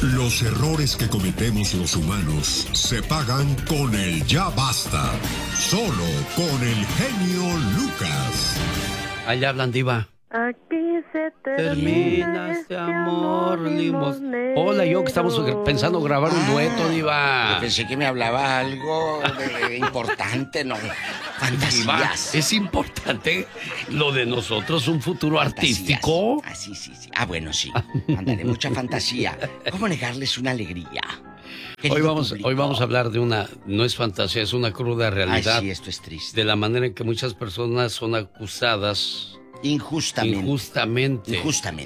Los errores que cometemos los humanos se pagan con el ya basta. Solo con el genio Lucas. Allá hablan, diva. Aquí se termina este amor limonero. Hola, yo que estamos pensando grabar un dueto, diva. Yo pensé que me hablaba algo de importante, ¿no? Fantasías. Es importante lo de nosotros, un futuro Fantasías. artístico. Ah, sí. Ah, bueno, sí. Ándale, mucha fantasía. ¿Cómo negarles una alegría? Hoy vamos a hablar de una, no es fantasía, es una cruda realidad. Ay, sí, esto es triste. De la manera en que muchas personas son acusadas Injustamente,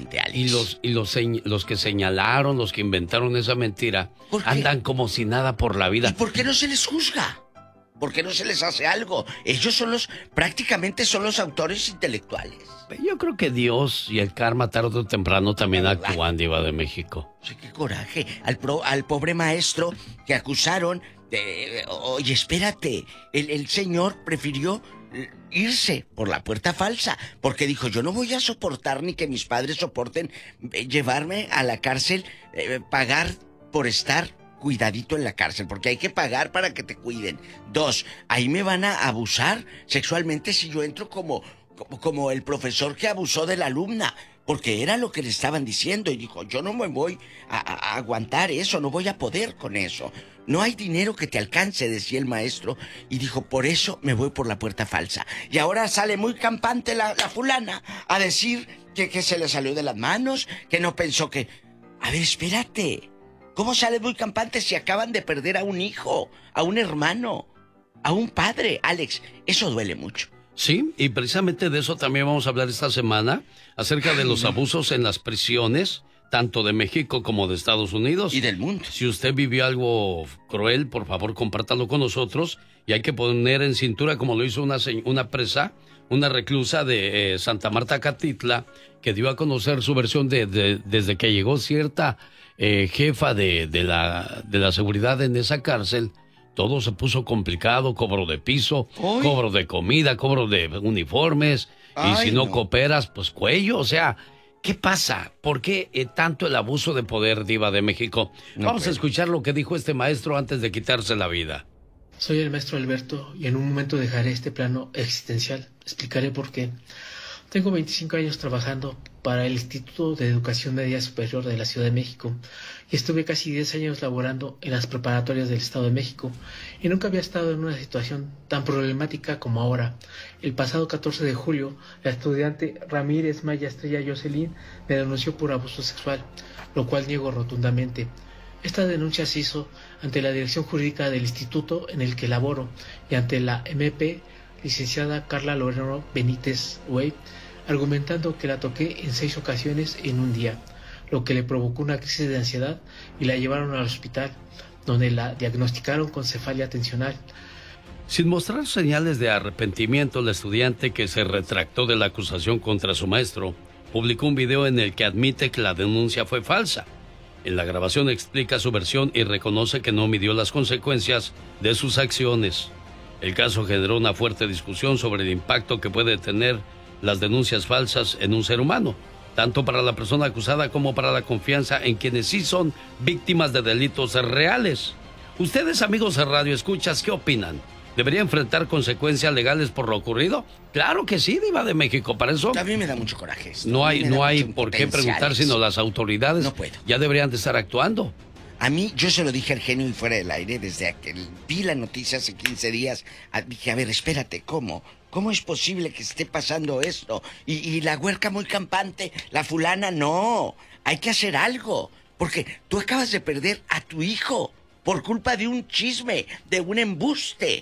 Y Alex. los que señalaron, los que inventaron esa mentira, andan como si nada por la vida. ¿Y por qué no se les juzga? ¿Por qué no se les hace algo? Ellos prácticamente son los autores intelectuales. Yo creo que Dios y el karma tarde o temprano también actúan, diva de México. Sí, qué coraje. Al pobre maestro que acusaron oye, espérate, el señor prefirió irse por la puerta falsa, porque dijo, yo no voy a soportar ni que mis padres soporten llevarme a la cárcel, pagar por estar cuidadito en la cárcel, porque hay que pagar para que te cuiden. 2, ahí me van a abusar sexualmente si yo entro como el profesor que abusó de la alumna, porque era lo que le estaban diciendo, y dijo, yo no me voy a aguantar eso, no voy a poder con eso. No hay dinero que te alcance, decía el maestro, y dijo, por eso me voy por la puerta falsa. Y ahora sale muy campante la fulana a decir que se le salió de las manos, que no pensó que... A ver, espérate, ¿cómo sale muy campante si acaban de perder a un hijo, a un hermano, a un padre? Alex, eso duele mucho. Sí, y precisamente de eso también vamos a hablar esta semana, acerca de los abusos en las prisiones, tanto de México como de Estados Unidos. Y del mundo. Si usted vivió algo cruel, por favor, compártalo con nosotros. Y hay que poner en cintura, como lo hizo una presa, una reclusa de Santa Marta, Catitla, que dio a conocer su versión desde que llegó cierta jefa de la seguridad en esa cárcel. Todo se puso complicado, cobro de piso, ¡Uy! Cobro de comida, cobro de uniformes. Ay, y si no no cooperas, pues cuello. O sea, ¿qué pasa? ¿Por qué tanto el abuso de poder, diva de México? Vamos a escuchar lo que dijo este maestro antes de quitarse la vida. Soy el maestro Alberto y en un momento dejaré este plano existencial. Explicaré por qué. Tengo 25 años trabajando para el Instituto de Educación Media Superior de la Ciudad de México y estuve casi 10 años laborando en las preparatorias del Estado de México y nunca había estado en una situación tan problemática como ahora. El pasado 14 de julio, la estudiante Ramírez Maya Estrella Jocelyn me denunció por abuso sexual, lo cual niego rotundamente. Esta denuncia se hizo ante la dirección jurídica del instituto en el que laboro y ante la MP licenciada Carla Loreno Benítez Wey, argumentando que la toqué en 6 ocasiones en un día, lo que le provocó una crisis de ansiedad y la llevaron al hospital, donde la diagnosticaron con cefalia tensional. Sin mostrar señales de arrepentimiento, la estudiante, que se retractó de la acusación contra su maestro, publicó un video en el que admite que la denuncia fue falsa. En la grabación explica su versión y reconoce que no midió las consecuencias de sus acciones. El caso generó una fuerte discusión sobre el impacto que puede tener las denuncias falsas en un ser humano, tanto para la persona acusada como para la confianza en quienes sí son víctimas de delitos reales. Ustedes, amigos de Radio Escuchas, ¿qué opinan? ¿Debería enfrentar consecuencias legales por lo ocurrido? Claro que sí, diva de México, para eso... A mí me da mucho coraje esto. No hay por qué preguntar, sino las autoridades ya deberían de estar actuando. A mí, yo se lo dije al genio y fuera del aire, desde que vi la noticia hace 15 días, dije, a ver, espérate, ¿cómo? ¿Cómo es posible que esté pasando esto? Y la huerca muy campante, la fulana, no, hay que hacer algo, porque tú acabas de perder a tu hijo por culpa de un chisme, de un embuste.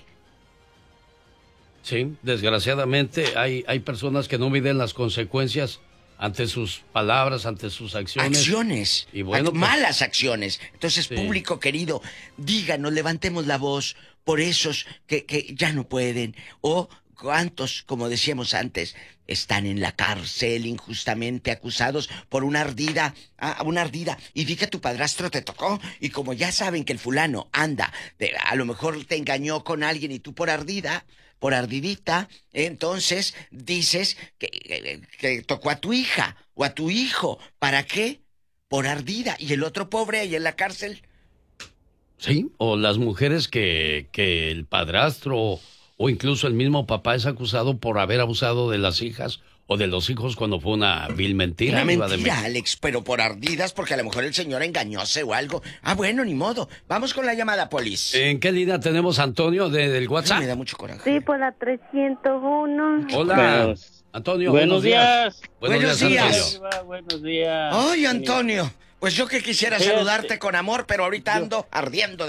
Sí, desgraciadamente hay personas que no miden las consecuencias ante sus palabras, ante sus acciones. Y bueno, malas acciones. Entonces, sí. Público querido, díganos, levantemos la voz por esos que ya no pueden. O cuántos, como decíamos antes, están en la cárcel injustamente acusados por una ardida. Y di que tu padrastro te tocó. Y como ya saben que el fulano anda, a lo mejor te engañó con alguien y tú por ardidita, entonces dices que tocó a tu hija o a tu hijo. ¿Para qué? por ardida. Y el otro pobre ahí en la cárcel. Sí, o las mujeres que el padrastro o incluso el mismo papá es acusado por haber abusado de las hijas o de los hijos cuando fue una vil mentira. Una mentira, Alex, pero por ardidas, porque a lo mejor el señor engañóse o algo. Ah, bueno, ni modo. Vamos con la llamada, polis. ¿En qué línea tenemos a Antonio del WhatsApp? Me da mucho coraje. Sí, por la 301. Hola, Antonio. Buenos días. Buenos días. Antonio. Buenos días. Ay, Antonio. Pues yo que quisiera saludarte con amor, pero ahorita ando ardiendo.